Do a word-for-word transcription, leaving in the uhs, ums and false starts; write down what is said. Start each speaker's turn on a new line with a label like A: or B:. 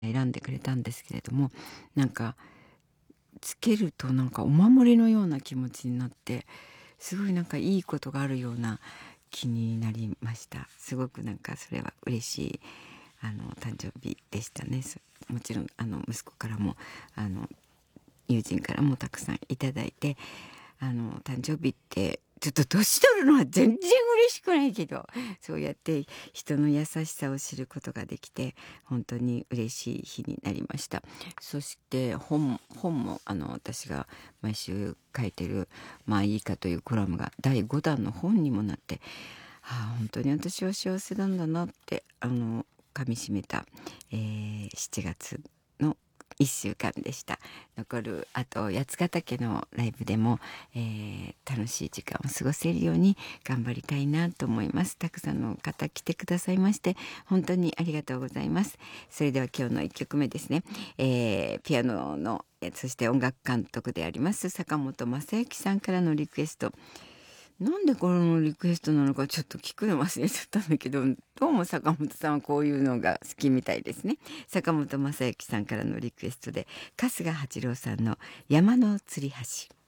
A: 選んでくれたんですけれども、なんかつけるとなんかお守りのような気持ちになって、すごいなんかいいことがあるような気になりました。すごくなんかそれは嬉しいあの誕生日でしたね。そもちろんあの息子からもあの友人からもたくさんいただいて、あの誕生日ってちょっと年取るのは全然嬉しくないけど、そうやって人の優しさを知ることができて本当に嬉しい日になりました。そして本本もあの私が毎週書いてる「まあいいか」というコラムがだいごだんの本にもなって、ああ本当に私は幸せなんだなってあの噛みしめた、えーしちがつのいっしゅうかんでした。残るあと八ヶ岳のライブでも、えー楽しい時間を過ごせるように頑張りたいなと思います。たくさんの方来てくださいまして本当にありがとうございます。それでは今日のいっきょくめですね、えーピアノのえそして音楽監督であります坂本昌之さんからのリクエスト。なんでこのリクエストなのかちょっと聞くの忘れちゃったんだけど、どうも坂本さんはこういうのが好きみたいですね。坂本昌之さんからのリクエストで春日八郎さんの「山の吊り橋」。